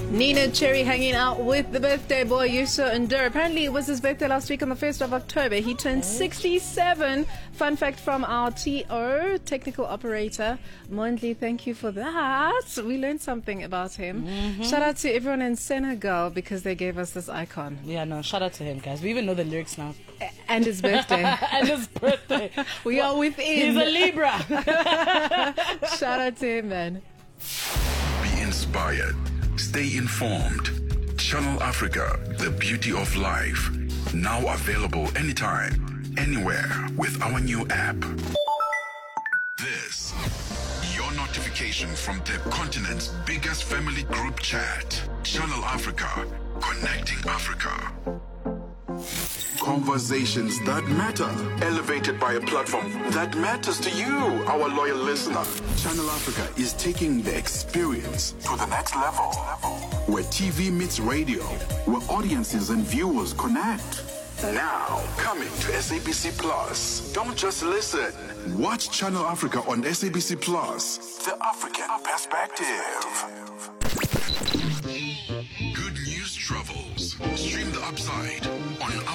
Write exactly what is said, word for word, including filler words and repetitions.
Nina Cherry hanging out with the birthday boy Yuso Ndur. Apparently it was his birthday last week on the first of October. He turned sixty-seven. Fun fact from our T O, technical operator. Mondli, thank you for that. We learned something about him. Mm-hmm. Shout out to everyone in Senegal because they gave us this icon. Yeah, no, shout out to him, guys. We even know the lyrics now. And his birthday. And his birthday. We well, are within. He's a Libra. Shout out to him, man. Be inspired. Stay informed. Channel Africa, the beauty of life. Now available anytime, anywhere with our new app. This, your notification from the continent's biggest family group chat. Channel Africa, connecting Africa. Conversations that matter, elevated by a platform that matters to you, our loyal listener. Channel Africa is taking the experience to the next level, where T V meets radio, where audiences and viewers connect. Now, coming to S A B C Plus. Don't just listen. Watch Channel Africa on S A B C Plus. The African perspective. Good news travels. Stream the upside on